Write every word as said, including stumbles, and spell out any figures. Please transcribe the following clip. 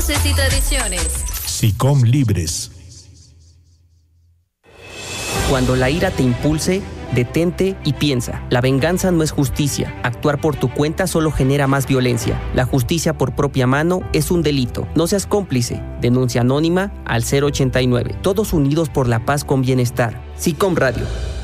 Voces y tradiciones. SICOM Libres. Cuando la ira te impulse, detente y piensa. La venganza no es justicia. Actuar por tu cuenta solo genera más violencia. La justicia por propia mano es un delito. No seas cómplice. Denuncia anónima al cero ochenta y nueve. Todos unidos por la paz con bienestar. SICOM Radio.